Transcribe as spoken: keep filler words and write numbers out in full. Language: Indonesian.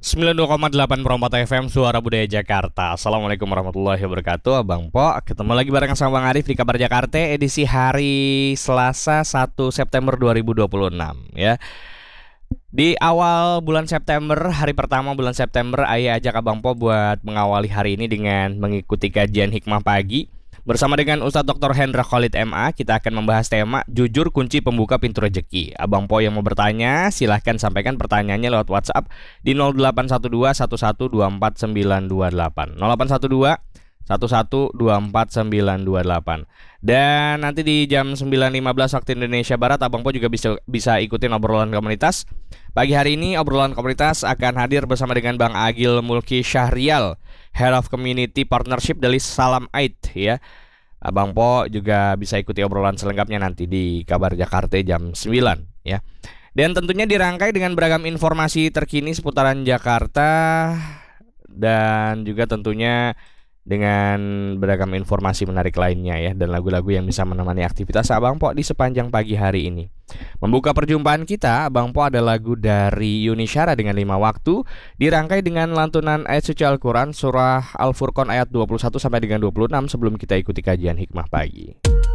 sembilan puluh dua koma delapan Perompak F M Suara Budaya Jakarta. Assalamualaikum warahmatullahi wabarakatuh. Abang Po, ketemu lagi bareng sama Bang Arif di Kabar Jakarta edisi hari Selasa satu September dua ribu dua puluh enam ya. Di awal bulan September, hari pertama bulan September, Ayah ajak Abang Po buat mengawali hari ini dengan mengikuti kajian Hikmah Pagi. Bersama dengan Ustadz doktor Hendra Khalid M A, kita akan membahas tema Jujur Kunci Pembuka Pintu Rezeki. Abang Po yang mau bertanya, silahkan sampaikan pertanyaannya lewat WhatsApp di nol delapan satu dua satu satu dua empat sembilan dua delapan nol delapan satu dua satu satu dua empat sembilan dua delapan. Dan nanti di jam sembilan lima belas waktu Indonesia Barat, Abang Po juga bisa bisa ikutin obrolan komunitas. Pagi hari ini obrolan komunitas akan hadir bersama dengan Bang Agil Mulki Syahrial, Head of Community Partnership dari Salam Aid ya. Abang Po juga bisa ikuti obrolan selengkapnya nanti di Kabar Jakarta jam sembilan ya. Dan tentunya dirangkai dengan beragam informasi terkini seputaran Jakarta dan juga tentunya dengan beragam informasi menarik lainnya ya, dan lagu-lagu yang bisa menemani aktivitas Abang Po di sepanjang pagi hari ini. Membuka perjumpaan kita, Abang Po ada lagu dari Yuni Syara dengan lima waktu, dirangkai dengan lantunan ayat suci Al-Quran surah Al-Furqan ayat dua puluh satu sampai dengan dua puluh enam sebelum kita ikuti kajian Hikmah Pagi.